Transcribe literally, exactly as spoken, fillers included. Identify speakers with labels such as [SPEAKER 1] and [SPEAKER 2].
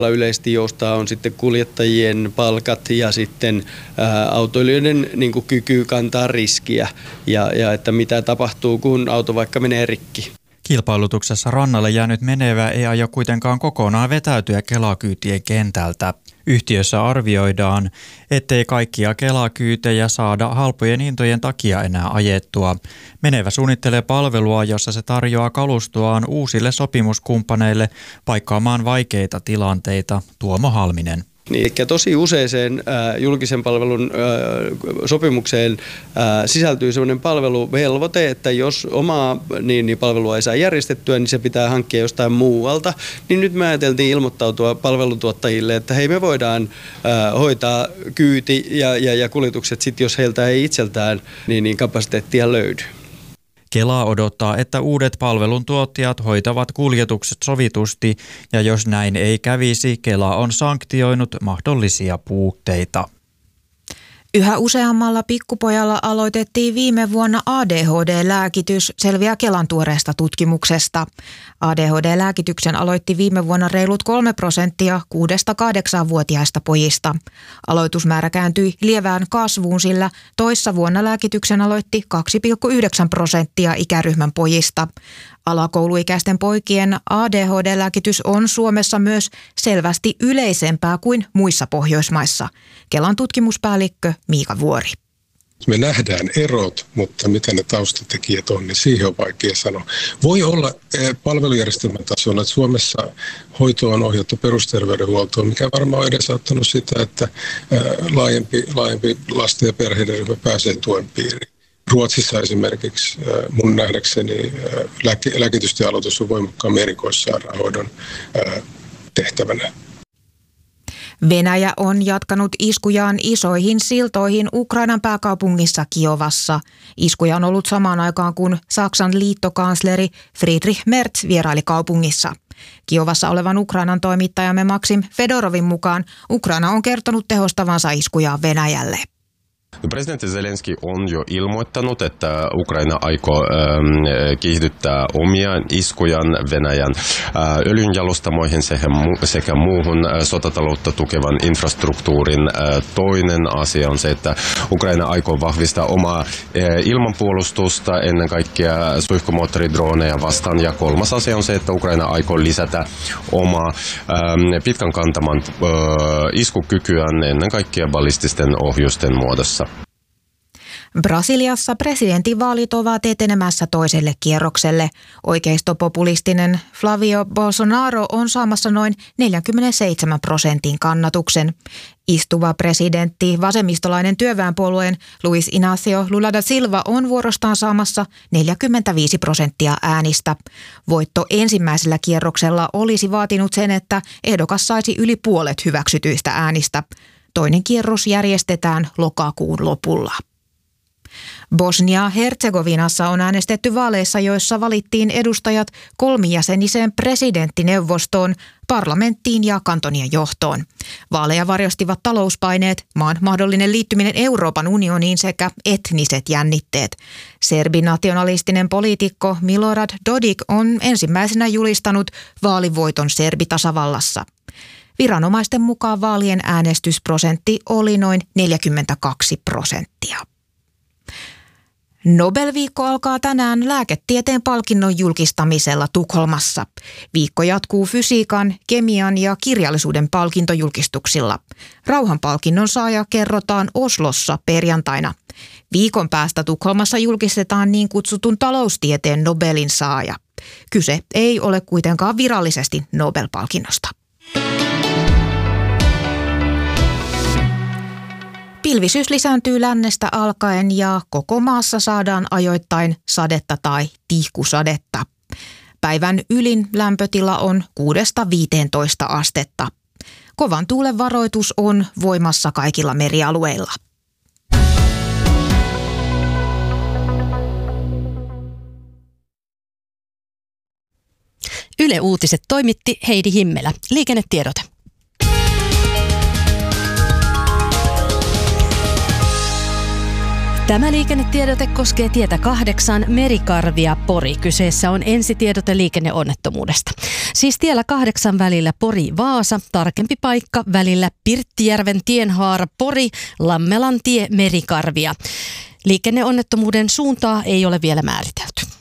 [SPEAKER 1] Yleisesti joustaa on sitten kuljettajien palkat ja sitten ää, autoilijoiden niin kuin kyky kantaa riskiä ja, ja että mitä tapahtuu, kun auto vaikka menee rikki.
[SPEAKER 2] Kilpailutuksessa rannalle jäänyt menevä ei aio kuitenkaan kokonaan vetäytyä Kela-kyytien kentältä. Yhtiössä arvioidaan, ettei kaikkia Kela-kyytejä saada halpojen hintojen takia enää ajettua. Menevä suunnittelee palvelua, jossa se tarjoaa kalustoaan uusille sopimuskumppaneille paikkaamaan vaikeita tilanteita. Tuomo Halminen.
[SPEAKER 1] Niin, eli tosi useeseen ää, julkisen palvelun ää, sopimukseen ää, sisältyy sellainen palveluvelvoite, että jos omaa niin, niin palvelua ei saa järjestettyä, niin se pitää hankkia jostain muualta. Niin nyt me ajateltiin ilmoittautua palveluntuottajille, että hei, me voidaan ää, hoitaa kyyti ja, ja, ja kuljetukset sit, jos heiltä ei itseltään niin, niin kapasiteettia löydy.
[SPEAKER 2] Kela odottaa, että uudet palveluntuottajat hoitavat kuljetukset sovitusti, ja jos näin ei kävisi, Kela on sanktioinut mahdollisia puutteita.
[SPEAKER 3] Yhä useammalla pikkupojalla aloitettiin viime vuonna A D H D-lääkitys, selviää Kelan tuoreesta tutkimuksesta. A D H D-lääkityksen aloitti viime vuonna reilut kolme prosenttia kuudesta kahdeksanvuotiaista pojista. Aloitusmäärä kääntyi lievään kasvuun, sillä toissa vuonna lääkityksen aloitti kaksi pilkku yhdeksän prosenttia ikäryhmän pojista. Alakouluikäisten poikien A D H D-lääkitys on Suomessa myös selvästi yleisempää kuin muissa Pohjoismaissa. Kelan tutkimuspäällikkö Miika Vuori.
[SPEAKER 4] Me nähdään erot, mutta mitä ne taustatekijät on, niin siihen on vaikea sanoa. Voi olla palvelujärjestelmän tasolla, että Suomessa hoito on ohjattu perusterveydenhuoltoon, mikä varmaan on edesauttanut sitä, että laajempi, laajempi lasten ja perheiden ryhmä pääsee tuen piiriin. Ruotsissa esimerkiksi mun nähdäkseni lääke, lääkitysten aloitus on voimakkaammin erikoissairaanhoidon tehtävänä.
[SPEAKER 3] Venäjä on jatkanut iskujaan isoihin siltoihin Ukrainan pääkaupungissa Kiovassa. Iskuja on ollut samaan aikaan, kun Saksan liittokansleri Friedrich Merz vieraili kaupungissa. Kiovassa olevan Ukrainan toimittajamme Maksim Fedorovin mukaan Ukraina on kertonut tehostavansa iskujaan Venäjälle.
[SPEAKER 5] Presidentti Zelenski on jo ilmoittanut, että Ukraina aikoo ähm, kiihdyttää omia iskujaan Venäjän äh, öljynjalostamoihin sekä, mu- sekä muuhun äh, sotataloutta tukevan infrastruktuurin. Äh, toinen asia on se, että Ukraina aikoo vahvistaa omaa äh, ilmanpuolustusta ennen kaikkea suihkumoottoridroneja vastaan. Ja kolmas asia on se, että Ukraina aikoo lisätä omaa ähm, pitkän kantaman äh, iskukykyään ennen kaikkea ballististen ohjusten muodossa.
[SPEAKER 3] Brasiliassa presidentinvaalit ovat etenemässä toiselle kierrokselle. Oikeistopopulistinen Flavio Bolsonaro on saamassa noin neljäkymmentäseitsemän prosentin kannatuksen. Istuva presidentti, vasemmistolainen työväenpuolueen Luis Inácio Lula da Silva on vuorostaan saamassa neljäkymmentäviisi prosenttia äänistä. Voitto ensimmäisellä kierroksella olisi vaatinut sen, että ehdokas saisi yli puolet hyväksytyistä äänistä. Toinen kierros järjestetään lokakuun lopulla. Bosnia-Herzegovinassa on äänestetty vaaleissa, joissa valittiin edustajat kolmijäseniseen presidenttineuvostoon, parlamenttiin ja kantonien johtoon. Vaaleja varjostivat talouspaineet, maan mahdollinen liittyminen Euroopan unioniin sekä etniset jännitteet. Serbinationalistinen poliitikko Milorad Dodik on ensimmäisenä julistanut vaalivoiton Serbitasavallassa. Viranomaisten mukaan vaalien äänestysprosentti oli noin neljäkymmentäkaksi prosenttia. Nobel-viikko alkaa tänään lääketieteen palkinnon julkistamisella Tukholmassa. Viikko jatkuu fysiikan, kemian ja kirjallisuuden palkintojulkistuksilla. Rauhanpalkinnon saaja kerrotaan Oslossa perjantaina. Viikon päästä Tukholmassa julkistetaan niin kutsutun taloustieteen Nobelin saaja. Kyse ei ole kuitenkaan virallisesti Nobel-palkinnosta. Pilvisyys lisääntyy lännestä alkaen ja koko maassa saadaan ajoittain sadetta tai tihkusadetta. Päivän ylin lämpötila on kuudesta viiteentoista astetta. Kovan tuulen varoitus on voimassa kaikilla merialueilla.
[SPEAKER 6] Yle Uutiset toimitti Heidi Himmelä. Liikennetiedote. Tämä liikennetiedote koskee tietä kahdeksan Merikarvia Pori. Kyseessä on ensitiedote liikenneonnettomuudesta. Siis tiellä kahdeksan välillä Pori-Vaasa, tarkempi paikka välillä Pirttijärven tienhaara Pori, Lammelan tie Merikarvia. Liikenneonnettomuuden suuntaa ei ole vielä määritelty.